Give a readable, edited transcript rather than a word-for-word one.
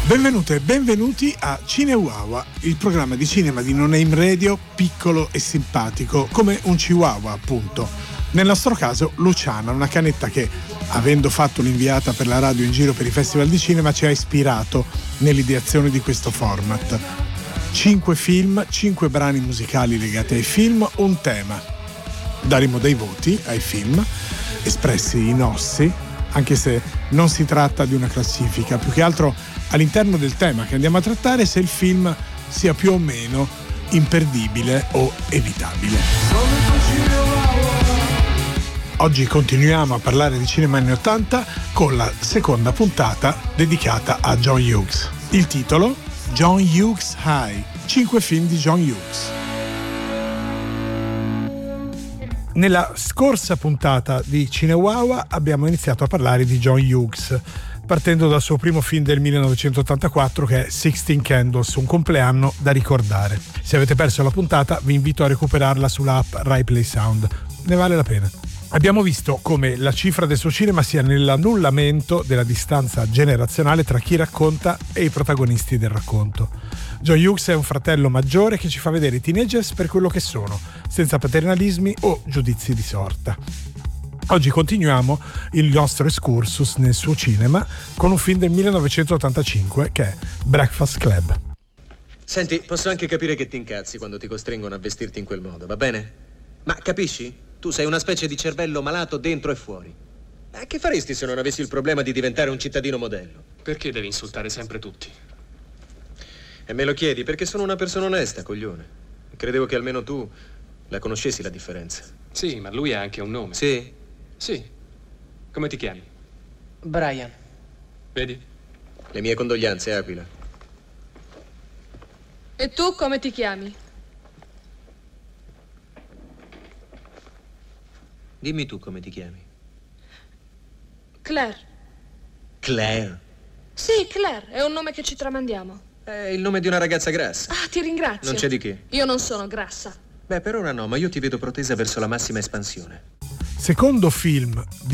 Benvenute e benvenuti a Cineuawa, il programma di cinema di No Name Radio, piccolo e simpatico, come un chihuahua appunto. Nel nostro caso Luciana, una canetta che, avendo fatto l'inviata per la radio in giro per i festival di cinema, ci ha ispirato nell'ideazione di questo format. 5 film, 5 brani musicali legati ai film, un tema. Daremo dei voti ai film, espressi in ossi, anche se non si tratta di una classifica, più che altro all'interno del tema che andiamo a trattare, se il film sia più o meno imperdibile o evitabile. Oggi continuiamo a parlare di cinema anni 80 con la seconda puntata dedicata a John Hughes. Il titolo: John Hughes High, 5 film di John Hughes. Nella scorsa puntata di Cineuawa abbiamo iniziato a parlare di John Hughes, partendo dal suo primo film del 1984 che è 16 Candles, un compleanno da ricordare. Se avete perso la puntata vi invito a recuperarla sull'app Rai Play Sound, ne vale la pena. Abbiamo visto come la cifra del suo cinema sia nell'annullamento della distanza generazionale tra chi racconta e i protagonisti del racconto. John Hughes è un fratello maggiore che ci fa vedere i teenagers per quello che sono, senza paternalismi o giudizi di sorta. Oggi continuiamo il nostro excursus nel suo cinema con un film del 1985 che è Breakfast Club. Senti, posso anche capire che ti incazzi quando ti costringono a vestirti in quel modo, va bene? Ma capisci? Tu sei una specie di cervello malato dentro e fuori. Che faresti se non avessi il problema di diventare un cittadino modello? Perché devi insultare sempre tutti? E me lo chiedi perché sono una persona onesta, coglione. Credevo che almeno tu la conoscessi la differenza. Sì, ma lui ha anche un nome. Sì? Sì. Come ti chiami? Brian. Vedi? Le mie condoglianze, Aquila. E tu come ti chiami? Dimmi tu come ti chiami. Claire. Claire? Sì, Claire, è un nome che ci tramandiamo. È il nome di una ragazza grassa. Ah, ti ringrazio. Non c'è di che. Io non sono grassa. Beh, per ora no, ma io ti vedo protesa verso la massima espansione. Secondo film di